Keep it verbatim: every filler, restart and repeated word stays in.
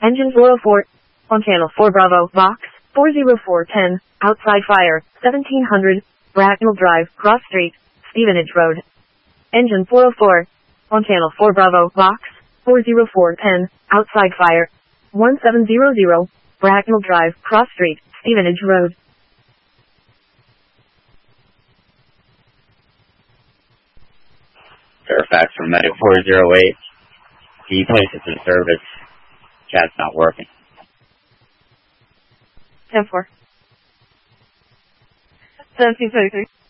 Engine four oh four. On channel four Bravo, box, four oh four ten, outside fire, seventeen hundred, Bracknell Drive, Cross Street, Stevenage Road. Engine four oh four. On channel four Bravo, box, four oh four ten, outside fire, seventeen hundred, Bracknell Drive, Cross Street, Stevenage Road. Fairfax from Medic four oh eight. Can you place it to service? Chat's not working. ten four. seventeen thirty-three.